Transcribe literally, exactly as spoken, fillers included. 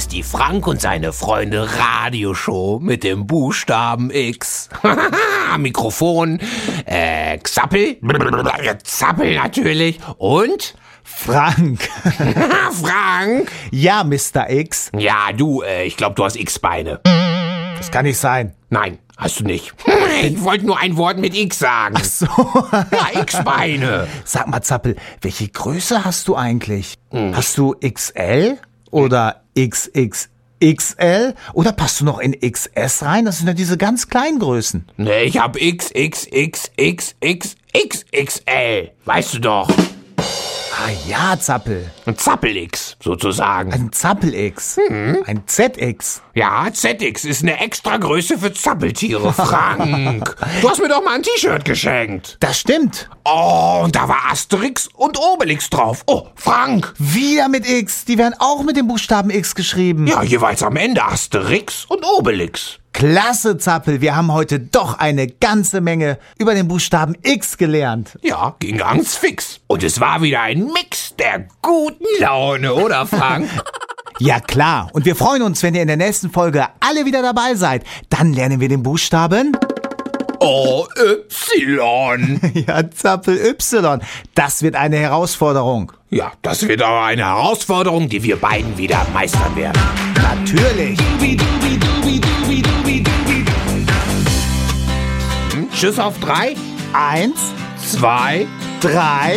ist die Frank und seine Freunde Radioshow mit dem Buchstaben X. Mikrofon, äh, Xappel, Zappel natürlich und Frank. Frank. Ja, Mister X. Ja, du, äh, ich glaube, du hast X-Beine. Das kann nicht sein. Nein, hast du nicht. Ich wollte nur ein Wort mit X sagen. Ach so. Ja, X-Beine. Sag mal, Zappel, welche Größe hast du eigentlich? Hm. Hast du X L oder X X X L? Oder passt du noch in X S rein? Das sind ja diese ganz kleinen Größen. Nee, ich hab X X X X X X X L. Weißt du doch. Ah ja, Zappel. Ein Zappel-X, sozusagen. Ein Zappel-X. Hm. Ein Z X. Ja, Z X ist eine extra Größe für Zappeltiere, Frank. Du hast mir doch mal ein T-Shirt geschenkt. Das stimmt. Oh, und da war Asterix und Obelix drauf. Oh, Frank. Wieder mit X. Die werden auch mit dem Buchstaben X geschrieben. Ja, jeweils am Ende Asterix und Obelix. Klasse, Zappel. Wir haben heute doch eine ganze Menge über den Buchstaben X gelernt. Ja, ging ganz fix. Und es war wieder ein Mix der guten Laune, oder Frank? Ja, klar. Und wir freuen uns, wenn ihr in der nächsten Folge alle wieder dabei seid. Dann lernen wir den Buchstaben O Y. Ja, Zappel Y. Das wird eine Herausforderung. Ja, das wird aber eine Herausforderung, die wir beiden wieder meistern werden. Natürlich. Hm? Tschüss auf drei. Eins, Zwei. drei.